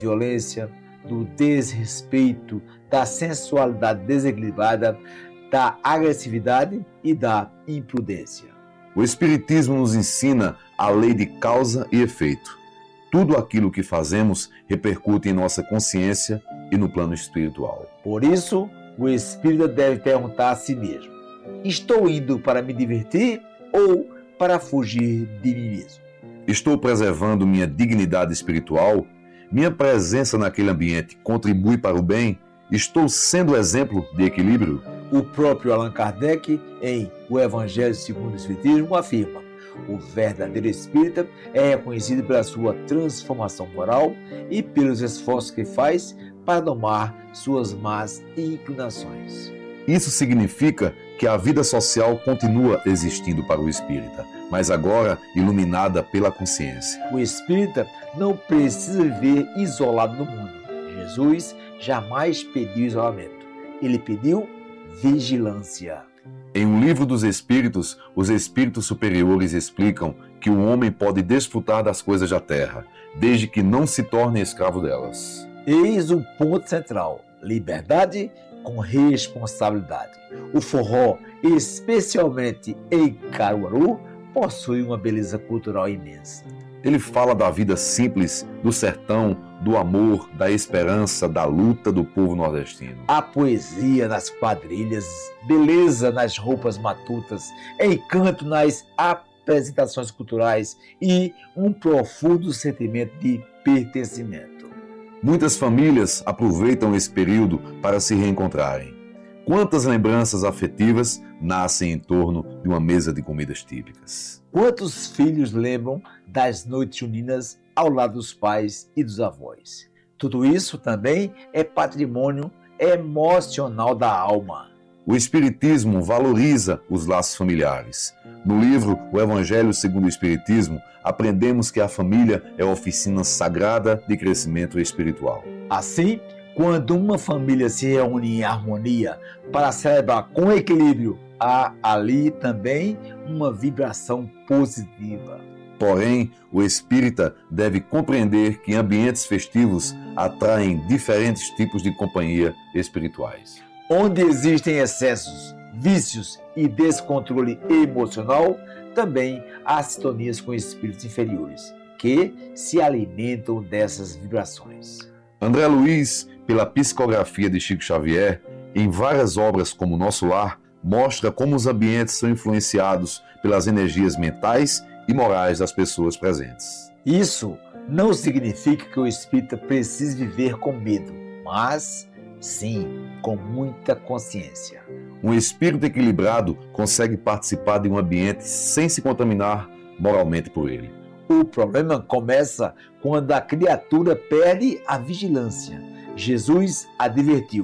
violência, do desrespeito, da sensualidade desequilibrada, da agressividade e da imprudência. O Espiritismo nos ensina a lei de causa e efeito. Tudo aquilo que fazemos repercute em nossa consciência e no plano espiritual. Por isso, o espírita deve perguntar a si mesmo: estou indo para me divertir ou para fugir de mim mesmo? Estou preservando minha dignidade espiritual? Minha presença naquele ambiente contribui para o bem? Estou sendo exemplo de equilíbrio? O próprio Allan Kardec, em O Evangelho segundo o Espiritismo, afirma: o verdadeiro espírita é reconhecido pela sua transformação moral e pelos esforços que faz para domar suas más inclinações. Isso significa que a vida social continua existindo para o espírita, mas agora iluminada pela consciência. O espírita não precisa viver isolado no mundo. Jesus jamais pediu isolamento. Ele pediu vigilância. Em O Livro dos Espíritos, os espíritos superiores explicam que o homem pode desfrutar das coisas da terra, desde que não se torne escravo delas. Eis o ponto central: liberdade com responsabilidade. O forró, especialmente em Caruaru, possui uma beleza cultural imensa. Ele fala da vida simples, do sertão, do amor, da esperança, da luta do povo nordestino. A poesia nas quadrilhas, beleza nas roupas matutas, encanto nas apresentações culturais e um profundo sentimento de pertencimento. Muitas famílias aproveitam esse período para se reencontrarem. Quantas lembranças afetivas nascem em torno de uma mesa de comidas típicas? Quantos filhos lembram das noites juninas ao lado dos pais e dos avós? Tudo isso também é patrimônio emocional da alma. O Espiritismo valoriza os laços familiares. No livro O Evangelho segundo o Espiritismo, aprendemos que a família é a oficina sagrada de crescimento espiritual. Assim, quando uma família se reúne em harmonia para celebrar com equilíbrio, há ali também uma vibração positiva. Porém, o espírita deve compreender que ambientes festivos atraem diferentes tipos de companhia espirituais. Onde existem excessos, vícios e descontrole emocional, também há sintonias com espíritos inferiores, que se alimentam dessas vibrações. André Luiz, pela psicografia de Chico Xavier, em várias obras como Nosso Lar, mostra como os ambientes são influenciados pelas energias mentais e morais das pessoas presentes. Isso não significa que o espírita precise viver com medo, mas sim com muita consciência. Um espírito equilibrado consegue participar de um ambiente sem se contaminar moralmente por ele. O problema começa quando a criatura perde a vigilância. Jesus advertiu: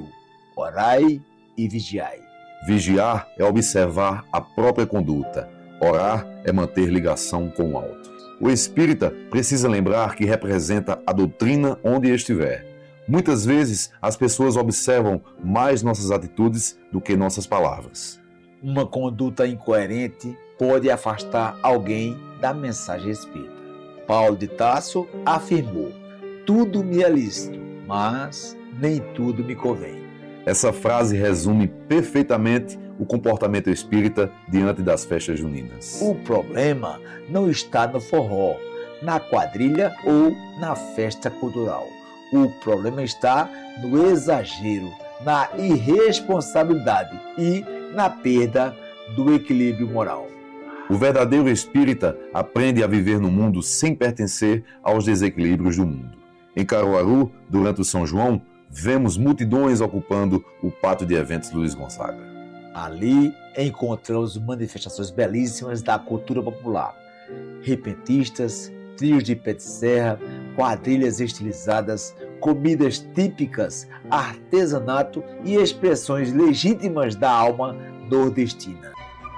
orai e vigiai. Vigiar é observar a própria conduta. Orar é manter ligação com o alto. O espírita precisa lembrar que representa a doutrina onde estiver. Muitas vezes as pessoas observam mais nossas atitudes do que nossas palavras. Uma conduta incoerente pode afastar alguém da mensagem espírita. Paulo de Tarso afirmou: tudo me é lícito, mas nem tudo me convém. Essa frase resume perfeitamente o comportamento espírita diante das festas juninas. O problema não está no forró, na quadrilha ou na festa cultural. O problema está no exagero, na irresponsabilidade e na perda do equilíbrio moral. O verdadeiro espírita aprende a viver no mundo sem pertencer aos desequilíbrios do mundo. Em Caruaru, durante o São João, vemos multidões ocupando o pátio de eventos Luiz Gonzaga. Ali encontramos manifestações belíssimas da cultura popular. Repentistas, trios de pé de serra, quadrilhas estilizadas, comidas típicas, artesanato e expressões legítimas da alma nordestina.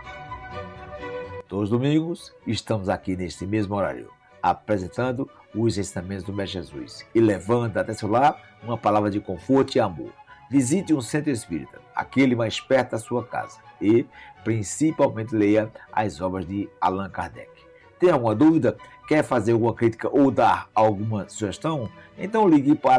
Todos os domingos estamos aqui neste mesmo horário, apresentando os ensinamentos do Mestre Jesus e levando até seu lar uma palavra de conforto e amor. Visite um centro espírita, aquele mais perto da sua casa, e principalmente leia as obras de Allan Kardec. Tem alguma dúvida? Quer fazer alguma crítica ou dar alguma sugestão? Então ligue para